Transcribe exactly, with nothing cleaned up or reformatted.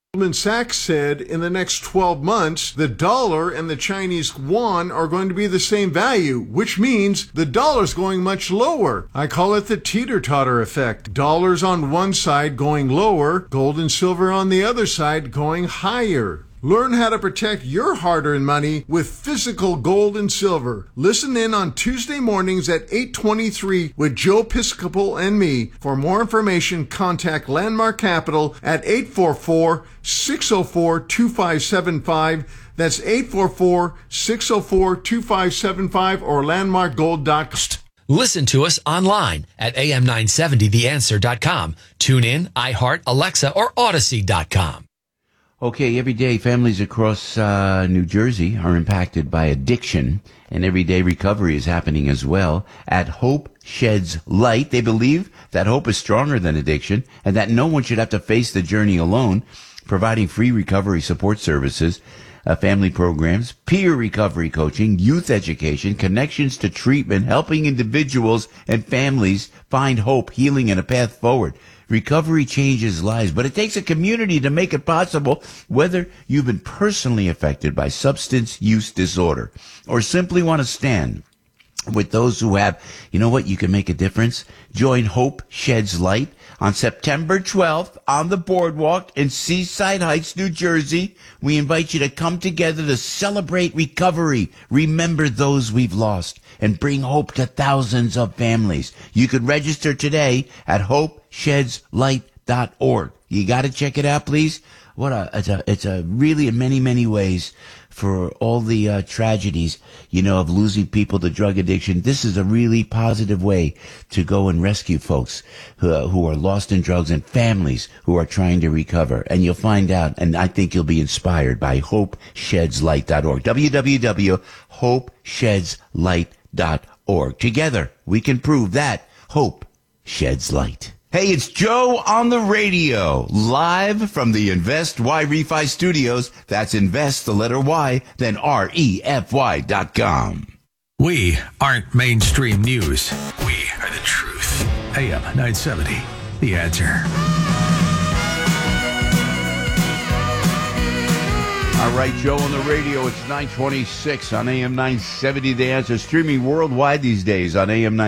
Goldman Sachs said in the next twelve months, the dollar and the Chinese yuan are going to be the same value, which means the dollar's going much lower. I call it the teeter-totter effect. Dollars on one side going lower, gold and silver on the other side going higher. Learn how to protect your hard-earned money with physical gold and silver. Listen in on Tuesday mornings at eight twenty-three with Joe Piscopo and me. For more information, contact Landmark Capital at eight four four, six zero four, two five seven five. That's eight four four, six zero four, two five seven five or landmark gold dot com. Listen to us online at A M nine seventy the answer dot com. Tune in, iHeart, Alexa, or Odyssey dot com. Okay, every day families across uh, New Jersey are impacted by addiction, and everyday recovery is happening as well. At Hope Sheds Light, they believe that hope is stronger than addiction and that no one should have to face the journey alone, providing free recovery support services, uh, family programs, peer recovery coaching, youth education, connections to treatment, helping individuals and families find hope, healing, and a path forward. Recovery changes lives, but it takes a community to make it possible, whether you've been personally affected by substance use disorder or simply want to stand with those who have. You know what? You can make a difference. Join Hope Sheds Light on September twelfth on the boardwalk in Seaside Heights, New Jersey. We invite you to come together to celebrate recovery, remember those we've lost, and bring hope to thousands of families. You could register today at hope sheds light dot org. You got to check it out, please. What a it's a it's a really in many many ways for all the uh, tragedies, you know, of losing people to drug addiction. This is a really positive way to go and rescue folks who, uh, who are lost in drugs and families who are trying to recover. And you'll find out, and I think you'll be inspired by hope sheds light dot org. w w w dot hope sheds light dot org. Together, we can prove that hope sheds light. Hey, it's Joe on the radio, live from the Invest Y Refi Studios. That's Invest, the letter Y, then R E F Y dot com. We aren't mainstream news. We are the truth. A M nine seventy, The Answer. All right, Joe on the radio. It's nine twenty-six on A M nine seventy, The Answer. Streaming worldwide these days on A M nine.